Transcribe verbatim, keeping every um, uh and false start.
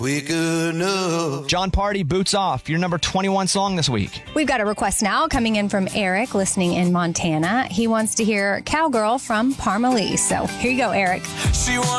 We good enough. John Party, Boots Off, your number twenty-one song this week. We've got a request now coming in from Eric, listening in Montana. He wants to hear Cowgirl from Parmalee. So here you go, Eric. She wants